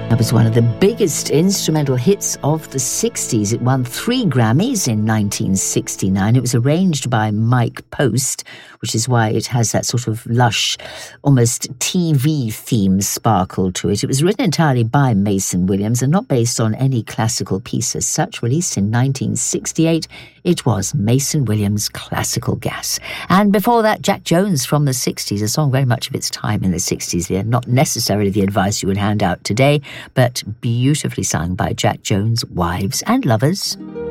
That was one of the biggest instrumental hits of the 60s. It won 3 Grammys in 1969. It was arranged by Mike Post, which is why it has that sort of lush, almost TV theme sparkle to it. It was written entirely by Mason Williams and not based on any classical piece as such. Released in 1968, it was Mason Williams' Classical Gas. And before that, Jack Jones from the 60s, a song very much of its time in the 60s. They're not necessarily the advice you would hand out today, but beautifully sung by Jack Jones' wives and lovers.